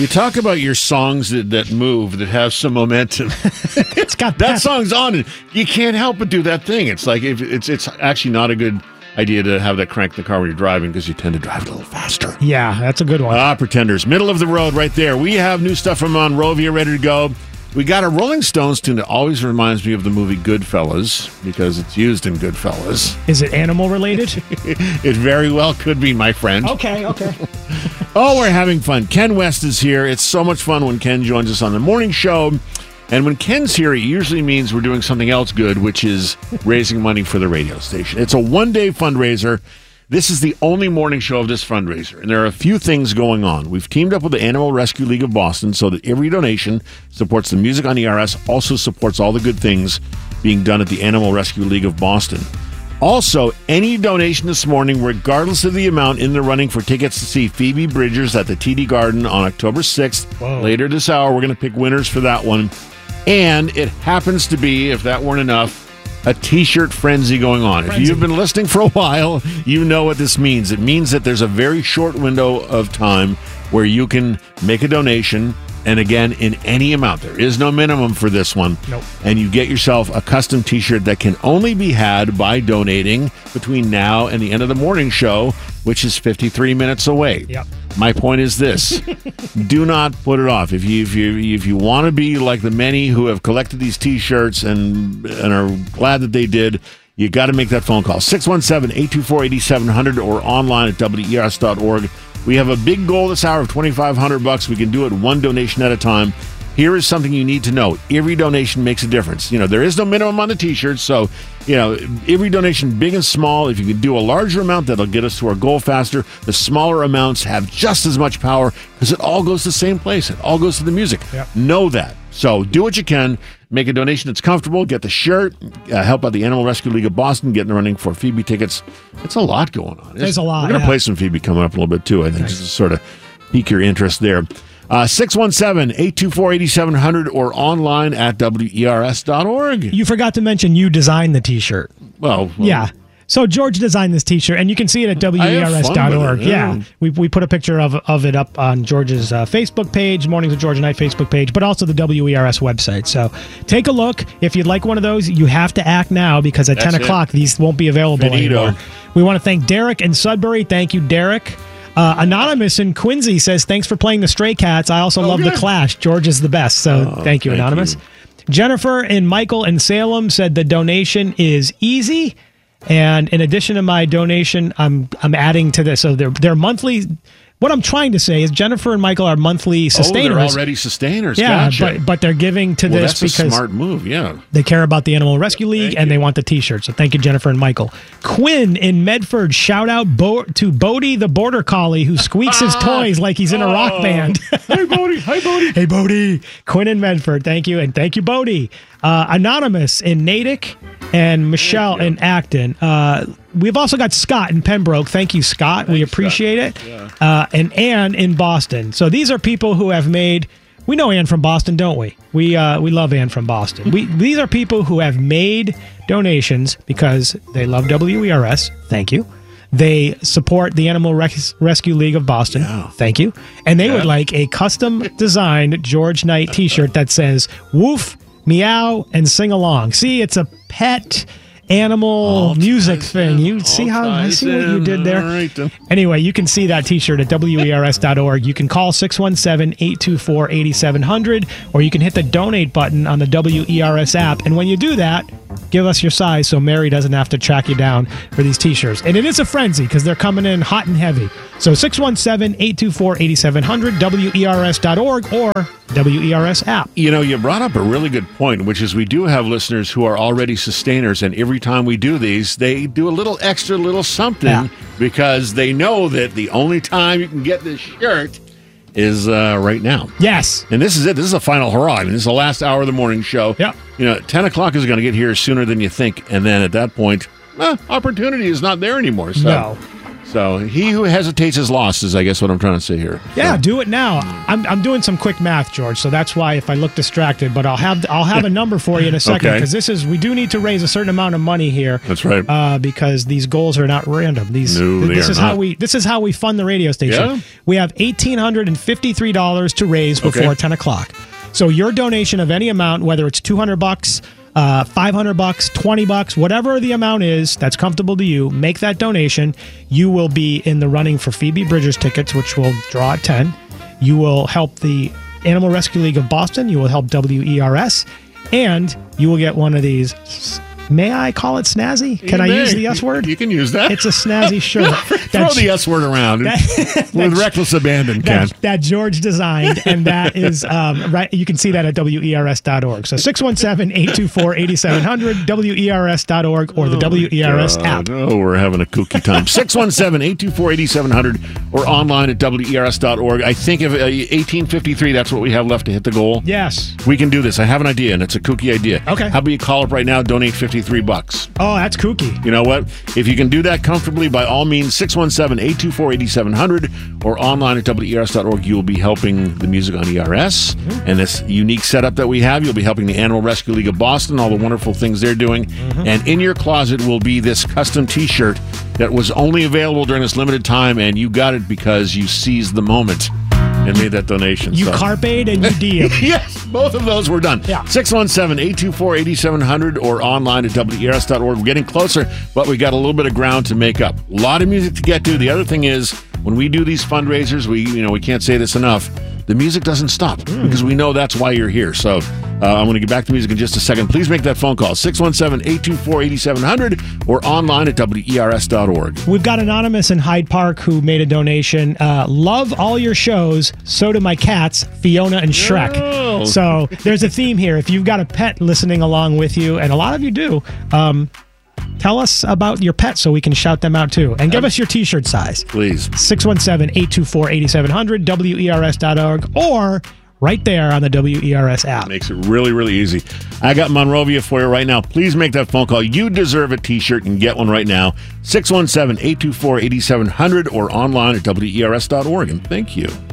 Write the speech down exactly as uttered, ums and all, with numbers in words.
You talk about your songs that, that move, that have some momentum. It's got that pep. song's on it. You can't help but do that thing. It's like if it's it's actually not a good idea to have that crank in the car when you're driving because you tend to drive a little faster. Yeah, that's a good one. Ah, Pretenders. Middle of the road right there. We have new stuff from Monrovia ready to go. We got a Rolling Stones tune that always reminds me of the movie Goodfellas because it's used in Goodfellas. Is it animal related? It very well could be, my friend. Okay, okay. Oh, we're having fun. Ken West is here. It's so much fun when Ken joins us on the morning show. And when Ken's here, it usually means we're doing something else good, which is raising money for the radio station. It's a one-day fundraiser. This is the only morning show of this fundraiser, and there are a few things going on. We've teamed up with the Animal Rescue League of Boston so that every donation supports the music on E R S, also supports all the good things being done at the Animal Rescue League of Boston. Also, any donation this morning, regardless of the amount, in the running for tickets to see Phoebe Bridgers at the T D Garden on October sixth. Whoa. Later this hour, we're going to pick winners for that one. And it happens to be, if that weren't enough, a T-shirt frenzy going on. Frenzy. If you've been listening for a while, you know what this means. It means that there's a very short window of time where you can make a donation, and again, in any amount. There is no minimum for this one. Nope. And you get yourself a custom T-shirt that can only be had by donating between now and the end of the morning show, which is fifty-three minutes away. Yep. My point is this. Do not put it off. If you if you if you want to be like the many who have collected these T-shirts and and are glad that they did, you got to make that phone call. six one seven, eight two four, eight seven zero zero or online at W E R S dot org. We have a big goal this hour of twenty-five hundred bucks. We can do it one donation at a time. Here is something you need to know. Every donation makes a difference. You know, there is no minimum on the T-shirts, so, you know, every donation, big and small, if you can do a larger amount, that'll get us to our goal faster. The smaller amounts have just as much power because it all goes to the same place. It all goes to the music. Yep. Know that. So do what you can. Make a donation that's comfortable. Get the shirt. Uh, help out the Animal Rescue League of Boston. Get in the running for Phoebe tickets. It's a lot going on. There's a lot, We're going to yeah. play some Phoebe coming up a little bit, too, I think, just to sort of pique your interest there. Uh, six one seven, eight two four, eight seven zero zero or online at W E R S dot org. You forgot to mention you designed the T-shirt. Well, well Yeah. So George designed this T-shirt, and you can see it at W E R S dot org. it, yeah. Yeah, we we put a picture of of it up on George's uh, Facebook page, Mornings with George and Knight Facebook page, but also the W E R S website. So take a look. If you'd like one of those, you have to act now because at That's ten o'clock these won't be available Finito. anymore. We want to thank Derek in Sudbury. Thank you, Derek. Uh, Anonymous in Quincy says, thanks for playing the Stray Cats. I also Oh, love good. the Clash. George is the best. So Oh, thank you, thank Anonymous. you. Jennifer and Michael in Salem said the donation is easy. And in addition to my donation, I'm I'm adding to this. So they're, they're monthly. What I'm trying to say is Jennifer and Michael are monthly sustainers. Oh, they're already sustainers. Yeah, Gotcha. but but they're giving to well, this that's a because smart move, yeah. they care about the Animal Rescue League Thank and you. they want the T-shirt. So thank you, Jennifer and Michael. Quinn in Medford, shout out Bo- to Bodie the Border Collie who squeaks his toys like he's in a rock Oh. band. Hey, Bodie. Hey, Bodie. Hey, Bodie. Quinn in Medford, thank you. And thank you, Bodie. Uh, Anonymous in Natick and Michelle in Acton. Uh, we've also got Scott in Pembroke. Thank you, Scott. we Thanks, appreciate Scott. it. Yeah. Uh, and Ann in Boston. So these are people who have made... We know Ann from Boston, don't we? We uh, we love Ann from Boston. We These are people who have made donations because they love W E R S. Thank you. They support the Animal Res- Rescue League of Boston. Yeah. Thank you. And they Yeah. would like a custom-designed George Knight T-shirt that says "Woof, Meow, and Sing Along." See, it's a pet animal All music ties thing. in, You all see how I ties see what you in. did there. All right, then. Anyway, you can see that T-shirt at W E R S dot org. You can call six one seven, eight two four, eight seven zero zero, or you can hit the donate button on the W E R S app. And when you do that, give us your size so Mary doesn't have to track you down for these T-shirts. And it is a frenzy because they're coming in hot and heavy. So six one seven, eight two four, eight seven zero zero, W E R S dot org, or W E R S app. You know, you brought up a really good point, which is we do have listeners who are already sustainers, and every time we do these, they do a little extra little something Yeah. because they know that the only time you can get this shirt is uh, right now. Yes. And this is it. This is a final hurrah. I mean, this is the last hour of the morning show. Yeah. You know, ten o'clock is going to get here sooner than you think, and then at that point, eh, opportunity is not there anymore. So. No. So he who hesitates is lost, is I guess what I'm trying to say here. Yeah, so. do it now. I'm, I'm doing some quick math, George, so that's why if I look distracted, but I'll have I'll have a number for you in a second, because Okay. this is we do need to raise a certain amount of money here. That's right. Uh, because these goals are not random. These No, they this are is not. how we this is how we fund the radio station. Yeah? We have eighteen hundred and fifty three dollars to raise before Okay. ten o'clock. So your donation of any amount, whether it's two hundred bucks. Uh, five hundred bucks, twenty bucks, whatever the amount is that's comfortable to you, make that donation. You will be in the running for Phoebe Bridgers tickets, which will draw at ten. You will help the Animal Rescue League of Boston. You will help W E R S. And you will get one of these. May I call it snazzy? Can You I may. use the S word? You can use that. It's a snazzy shirt. Throw the S word around with reckless abandon, Ken. that, that George designed, and that is um, right. You can see that at W E R S dot org. So six one seven, eight two four, eight seven zero zero, W E R S dot org, or the W E R S app. Oh, we're having a kooky time. six one seven, eight two four, eight seven zero zero or online at W E R S dot org. I think of uh, eighteen fifty-three, that's what we have left to hit the goal. Yes. We can do this. I have an idea, and it's a kooky idea. Okay. How about you call up right now, donate fifty-three bucks. Oh, that's kooky. You know what? If you can do that comfortably, by all means, six one seven, eight two four, eight seven zero zero or online at W E R S dot org. You will be helping the music on E R S Mm-hmm. and this unique setup that we have. You'll be helping the Animal Rescue League of Boston, all the wonderful things they're doing. Mm-hmm. And in your closet will be this custom T-shirt that was only available during this limited time, and you got it because you seized the moment and made that donation. You So- carped and you D M'd. Yes, both of those were done. Yeah. six one seven, eight two four, eight seven zero zero or online at W E R S dot org. We're getting closer, but we got a little bit of ground to make up. A lot of music to get to. The other thing is, when we do these fundraisers, we you know we can't say this enough. The music doesn't stop Mm. because we know that's why you're here. So uh, I'm going to get back to music in just a second. Please make that phone call, six one seven, eight two four, eight seven zero zero or online at W E R S dot org. We've got Anonymous in Hyde Park who made a donation. Uh, love all your shows. So do my cats, Fiona and Shrek. Oh. So there's a theme here. If you've got a pet listening along with you, and a lot of you do, um, tell us about your pet so we can shout them out too. And give us your T-shirt size. Please. six one seven, eight two four, eight seven zero zero, W E R S dot org, or right there on the W E R S app. Makes it really, really easy. I got Monrovia for you right now. Please make that phone call. You deserve a T-shirt and get one right now. six one seven, eight two four, eight seven zero zero or online at W E R S dot org. And thank you.